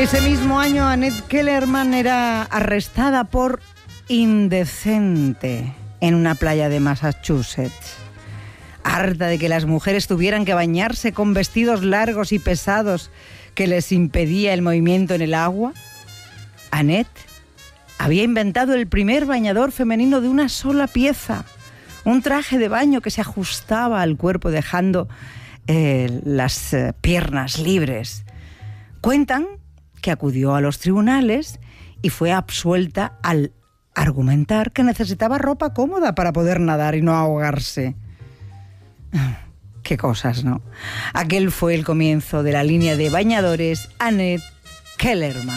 Ese mismo año, Annette Kellerman era arrestada por indecente en una playa de Massachusetts. Harta de que las mujeres tuvieran que bañarse con vestidos largos y pesados que les impedía el movimiento en el agua, Annette había inventado el primer bañador femenino de una sola pieza, un traje de baño que se ajustaba al cuerpo dejando las piernas libres. Cuentan que acudió a los tribunales y fue absuelta al argumentar que necesitaba ropa cómoda para poder nadar y no ahogarse. Qué cosas, ¿no? Aquel fue el comienzo de la línea de bañadores Annette Kellerman.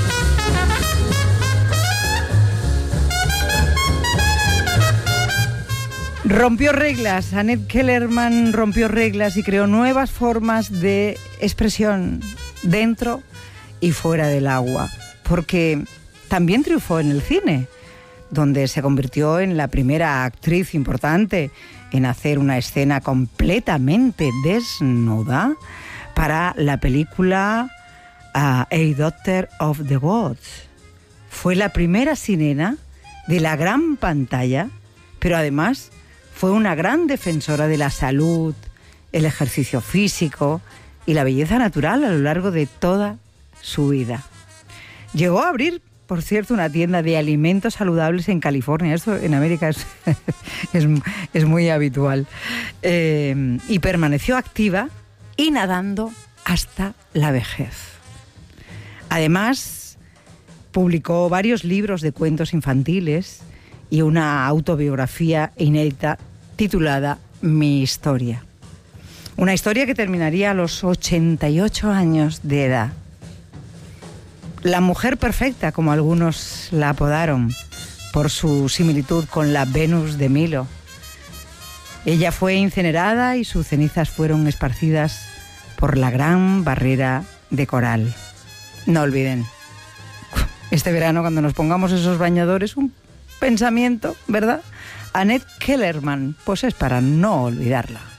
Rompió reglas. Annette Kellerman rompió reglas y creó nuevas formas de expresión dentro y fuera del agua, porque también triunfó en el cine, donde se convirtió en la primera actriz importante en hacer una escena completamente desnuda para la película A Daughter of the Gods. Fue la primera sirena de la gran pantalla, pero además fue una gran defensora de la salud, el ejercicio físico y la belleza natural a lo largo de toda su vida. Llegó a abrir, por cierto, una tienda de alimentos saludables en California. Esto en América es muy habitual. Y permaneció activa y nadando hasta la vejez. Además, publicó varios libros de cuentos infantiles y una autobiografía inédita titulada Mi historia. Una historia que terminaría a los 88 años de edad. La mujer perfecta, como algunos la apodaron, por su similitud con la Venus de Milo. Ella fue incinerada y sus cenizas fueron esparcidas por la Gran Barrera de Coral. No olviden, este verano cuando nos pongamos esos bañadores, un pensamiento, ¿verdad? Annette Kellerman, pues es para no olvidarla.